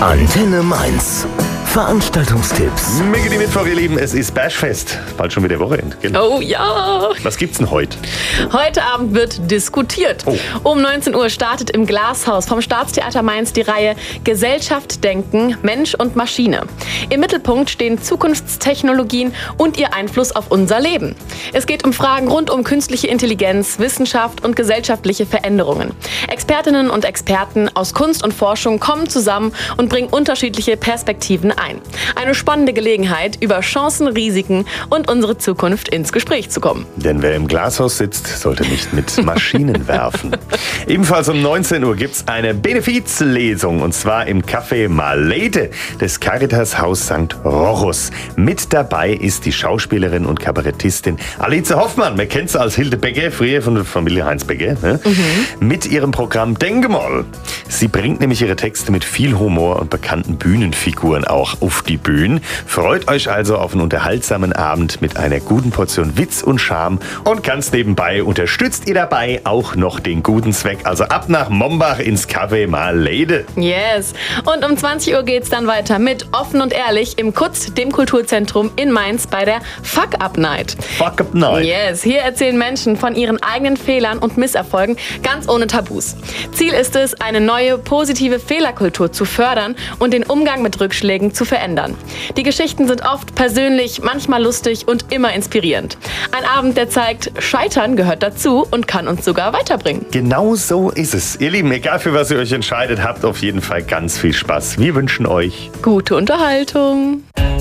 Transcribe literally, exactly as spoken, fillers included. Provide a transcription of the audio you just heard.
Antenne Mainz. Veranstaltungstipps. Mega die Mittwoch, ihr Lieben, es ist Bashfest. Bald schon wieder Wochenende, gell? Oh ja! Was gibt's denn heute? Heute Abend wird diskutiert. Oh. Um neunzehn Uhr startet im Glashaus vom Staatstheater Mainz die Reihe Gesellschaft denken, Mensch und Maschine. Im Mittelpunkt stehen Zukunftstechnologien und ihr Einfluss auf unser Leben. Es geht um Fragen rund um künstliche Intelligenz, Wissenschaft und gesellschaftliche Veränderungen. Expertinnen und Experten aus Kunst und Forschung kommen zusammen und bringen unterschiedliche Perspektiven ein. Eine spannende Gelegenheit, über Chancen, Risiken und unsere Zukunft ins Gespräch zu kommen. Denn wer im Glashaus sitzt, sollte nicht mit Maschinen werfen. Ebenfalls um neunzehn Uhr gibt's eine Benefizlesung, und zwar im Café Malede des Caritas-Haus Sankt Rochus. Mit dabei ist die Schauspielerin und Kabarettistin Alice Hoffmann. Man kennt sie als Hilde Becker, früher von der Familie Heinz Becker. Ne? Mhm. Mit ihrem Programm Denke mal. Sie bringt nämlich ihre Texte mit viel Humor und bekannten Bühnenfiguren auch auf die Bühne. Freut euch also auf einen unterhaltsamen Abend mit einer guten Portion Witz und Charme, und ganz nebenbei unterstützt ihr dabei auch noch den guten Zweck. Also ab nach Mombach ins Café Malede. Yes. Und um zwanzig Uhr geht's dann weiter mit Offen und Ehrlich im K U Z, dem Kulturzentrum in Mainz, bei der Fuck-Up-Night. Fuck-Up-Night. Yes. Hier erzählen Menschen von ihren eigenen Fehlern und Misserfolgen, ganz ohne Tabus. Ziel ist es, eine neue, positive Fehlerkultur zu fördern und den Umgang mit Rückschlägen zu verändern. Die Geschichten sind oft persönlich, manchmal lustig und immer inspirierend. Ein Abend, der zeigt, Scheitern gehört dazu und kann uns sogar weiterbringen. Genau so ist es. Ihr Lieben, egal für was ihr euch entscheidet, habt auf jeden Fall ganz viel Spaß. Wir wünschen euch gute Unterhaltung.